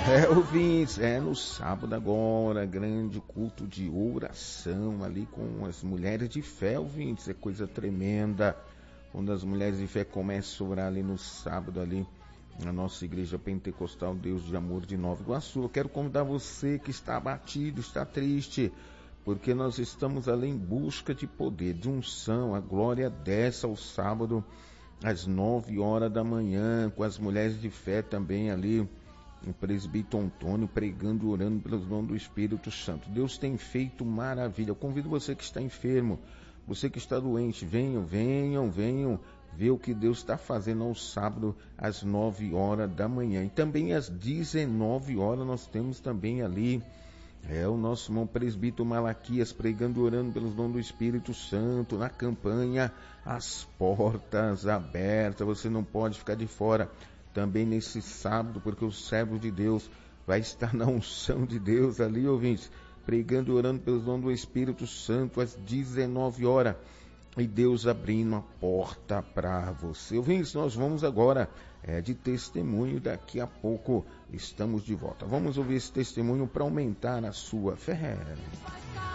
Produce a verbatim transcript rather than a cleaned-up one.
É, ouvintes, é no sábado agora, grande culto de oração ali com as mulheres de fé, ouvintes, é coisa tremenda. Quando as mulheres de fé começam a orar ali no sábado ali, na nossa igreja pentecostal Deus de Amor de Nova Iguaçu. Eu quero convidar você que está abatido, está triste, porque nós estamos ali em busca de poder, de unção. A glória desce ao sábado às nove horas da manhã, com as mulheres de fé também ali, o presbítero Antônio pregando e orando pelos dons do Espírito Santo. Deus tem feito maravilha. Eu convido você que está enfermo, você que está doente, venham, venham, venham ver o que Deus está fazendo ao sábado às nove horas da manhã. E também às dezenove horas nós temos também ali é o nosso irmão presbítero Malaquias pregando e orando pelos dons do Espírito Santo na campanha As Portas Abertas. Você não pode ficar de fora também nesse sábado, porque o servo de Deus vai estar na unção de Deus ali, ouvintes, pregando e orando pelos dons do Espírito Santo às dezenove horas. E Deus abrindo a porta para você. Ouvintes, nós vamos agora é, de testemunho. Daqui a pouco estamos de volta. Vamos ouvir esse testemunho para aumentar a sua fé.